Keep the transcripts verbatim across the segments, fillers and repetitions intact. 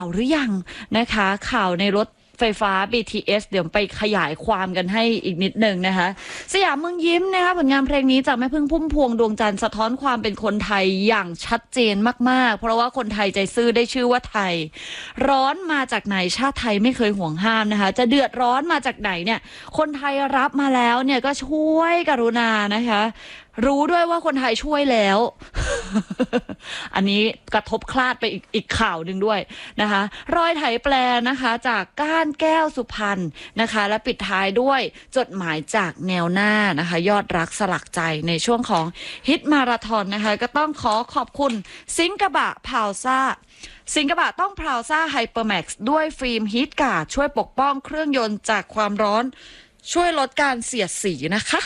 ข่าวหรือยังนะคะข่าวในรถไฟฟ้า บี ที เอส เดี๋ยวไปขยายความกันให้อีกนิดนึงนะคะสยามเมืองยิ้มนะคะผลงานเพลงนี้จากแม่พึ่งพุ่มพวงดวงจันทร์สะท้อนความเป็นคนไทยอย่างชัดเจนมากๆเพราะว่าคนไทยใจซื่อได้ชื่อว่าไทยร้อนมาจากไหนชาติไทยไม่เคยห่วงห้ามนะคะจะเดือดร้อนมาจากไหนเนี่ยคนไทยรับมาแล้วเนี่ยก็ช่วยกรุณานะคะรู้ด้วยว่าคนไทยช่วยแล้ว อันนี้กระทบคลาดไปอีกอีกข่าวหนึ่งด้วยนะคะรอยไถแปลนะคะจากก้านแก้วสุพรรณนะคะและปิดท้ายด้วยจดหมายจากแนวหน้านะคะยอดรักสลักใจในช่วงของฮิตมาราธอนนะคะก็ต้องขอขอบคุณซิงกะบะพาวซ่าสิงคโปร์ต้องพราวซ่าไฮเปอร์แม็กซ์ด้วยฟิล์มฮีทการ์ดช่วยปกป้องเครื่องยนต์จากความร้อนช่วยลดการเสียดสีนะคะ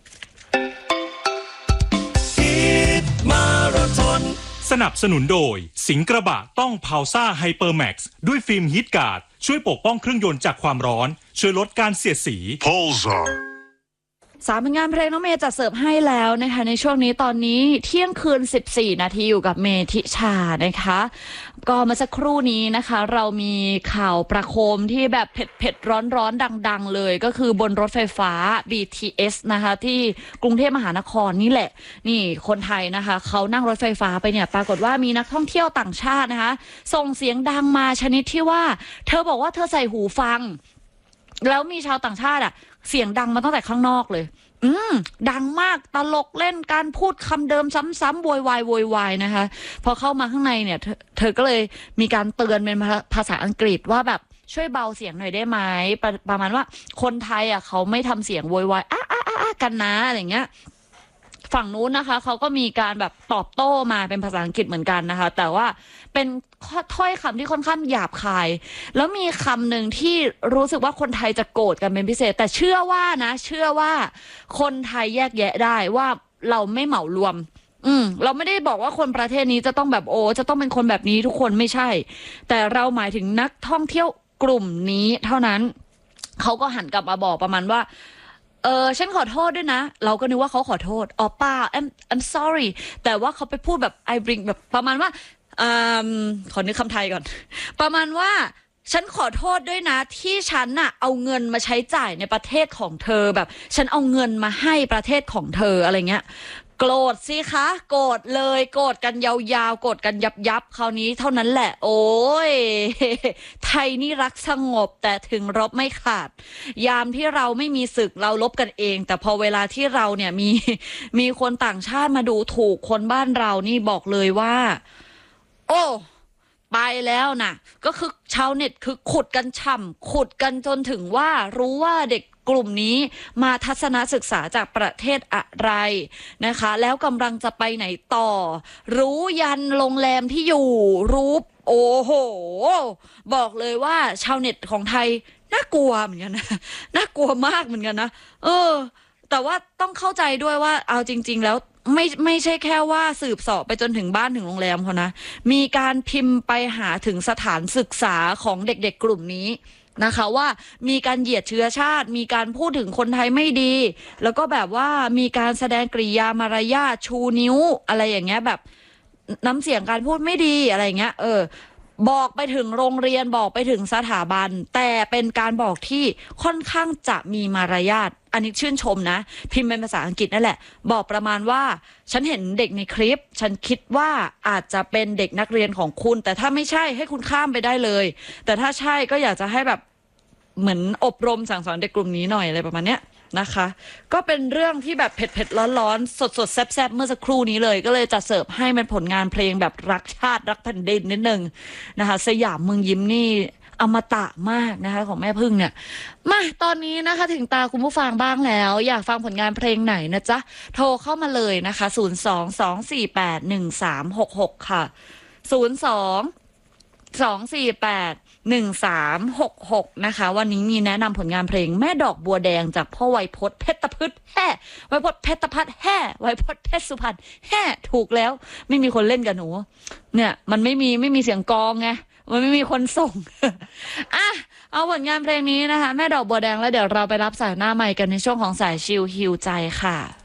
มาราธอนสนับสนุนโดยสิงกระบะต้องพาวซ่าไฮเปอร์แม็กซ์ด้วยฟิล์มฮีทการ์ดช่วยปกป้องเครื่องยนต์จากความร้อนช่วยลดการเสียดสี Pulsar สามผลงานเพลงน้องเมย์จัดเสิร์ฟให้แล้วนะคะในช่วงนี้ตอนนี้เที่ยงคืนสิบสี่นาทีอยู่กับเมธิชานะคะก็เมื่อสักครู่นี้นะคะเรามีข่าวประโคมที่แบบเผ็ดเผ็ดร้อนร้อนดังๆเลยก็คือบนรถไฟฟ้า บี ที เอส นะคะที่กรุงเทพมหานครนี่แหละนี่คนไทยนะคะเขานั่งรถไฟฟ้าไปเนี่ยปรากฏว่ามีนักท่องเที่ยวต่างชาตินะคะส่งเสียงดังมาชนิดที่ว่าเธอบอกว่าเธอใส่หูฟังแล้วมีชาวต่างชาติอ่ะเสียงดังมาตั้งแต่ข้างนอกเลยอืมดังมากตลกเล่นการพูดคำเดิมซ้ำๆโวยวายโวยวายนะคะพอเข้ามาข้างในเนี่ยเธอเธอก็เลยมีการเตือนเป็นภาษาอังกฤษว่าแบบช่วยเบาเสียงหน่อยได้ไหมประประมาณว่าคนไทยอ่ะเขาไม่ทำเสียงโวยวายอ้าอ้าอ้ากันนะอะไรเงี้ยฝั่งนู้นนะคะเขาก็มีการแบบตอบโต้มาเป็นภาษาอังกฤษเหมือนกันนะคะแต่ว่าเป็นถ้อยคำที่ค่อนข้างหยาบคายแล้วมีคำหนึ่งที่รู้สึกว่าคนไทยจะโกรธกันเป็นพิเศษแต่เชื่อว่านะเชื่อว่าคนไทยแยกแยะได้ว่าเราไม่เหมารวมอืมเราไม่ได้บอกว่าคนประเทศนี้จะต้องแบบโอ้จะต้องเป็นคนแบบนี้ทุกคนไม่ใช่แต่เราหมายถึงนักท่องเที่ยวกลุ่มนี้เท่านั้นเขาก็หันกลับมาบอกประมาณว่าเออฉันขอโทษด้วยนะเราก็นึกว่าเขาขอโทษอ๋อป้า I'm I'm sorry แต่ว่าเขาไปพูดแบบ I bring แบบประมาณว่าอ่าขอนึกคำไทยก่อนประมาณว่าฉันขอโทษด้วยนะที่ฉันน่ะเอาเงินมาใช้จ่ายในประเทศของเธอแบบฉันเอาเงินมาให้ประเทศของเธออะไรเงี้ยโกรธสิคะโกรธเลยโกรธกันยาวๆโกรธกันยับยับคราวนี้เท่านั้นแหละโอ้ยไทยนี่รักสงบแต่ถึงรบไม่ขาดยามที่เราไม่มีศึกเราลบกันเองแต่พอเวลาที่เราเนี่ยมีมีคนต่างชาติมาดูถูกคนบ้านเรานี่บอกเลยว่าโอ้ไปแล้วนะก็คือชาวเน็ตคือขุดกันฉ่ำขุดกันจนถึงว่ารู้ว่าเด็กกลุ่มนี้มาทัศนศึกษาจากประเทศอะไรนะคะแล้วกำลังจะไปไหนต่อรู้ยันโรงแรมที่อยู่รู้โอ้โหบอกเลยว่าชาวเน็ตของไทยน่ากลัวเหมือนกันนะน่ากลัวมากเหมือนกันนะเออแต่ว่าต้องเข้าใจด้วยว่าเอาจริงๆแล้วไม่ไม่ใช่แค่ว่าสืบเสาะไปจนถึงบ้านถึงโรงแรมเขานะมีการพิมพ์ไปหาถึงสถานศึกษาของเด็กๆกลุ่มนี้นะคะว่ามีการเหยียดเชื้อชาติมีการพูดถึงคนไทยไม่ดีแล้วก็แบบว่ามีการแสดงกริยามารยาทชูนิ้วอะไรอย่างเงี้ยแบบน้ำเสียงการพูดไม่ดีอะไรเงี้ยเออบอกไปถึงโรงเรียนบอกไปถึงสถาบันแต่เป็นการบอกที่ค่อนข้างจะมีมารยาทอันนี้ชื่นชมนะพิมพ์เป็นภาษาอังกฤษนั่นแหละบอกประมาณว่าฉันเห็นเด็กในคลิปฉันคิดว่าอาจจะเป็นเด็กนักเรียนของคุณแต่ถ้าไม่ใช่ให้คุณข้ามไปได้เลยแต่ถ้าใช่ก็อยากจะให้แบบเหมือนอบรมสั่งสอนเด็กกลุ่มนี้หน่อยอะไรประมาณเนี้ยนะคะก็เป็นเรื่องที่แบบเผ็ดเผ็ดร้อนร้อนสดสดแซ่บแซ่บเมื่อสักครู่นี้เลยก็เลยจะเสิร์ฟให้เป็นผลงานเพลงแบบรักชาติรักแผ่นดินนิดนึงนะคะสยามเมืองยิ้มนี่อมตะมากนะคะของแม่พึ่งเนี่ยมาตอนนี้นะคะถึงตาคุณผู้ฟังบ้างแล้วอยากฟังผลงานเพลงไหนนะจ๊ะโทรเข้ามาเลยนะคะศูนย์ สอง สอง สี่ แปด หนึ่ง สาม หก หกค่ะศูนย์ สอง สอง สี่ แปด หนึ่ง สาม หก หกนะคะวันนี้มีแนะนำผลงานเพลงแม่ดอกบัวแดงจากพ่อไวยพจน์เพชรพฤกษ์แห่ไวยพจน์เพชรพัฒน์แห่ไวยพจน์เพชรสุพรรณแห่ถูกแล้วไม่มีคนเล่นกับหนูเนี่ยมันไม่มีไม่มีเสียงกลองไงมันไม่มีคนส่งอ่ะเอาผลงานเพลงนี้นะคะแม่ดอกบัวแดงแล้วเดี๋ยวเราไปรับสายหน้าใหม่กันในช่วงของสายชิลฮิวใจค่ะ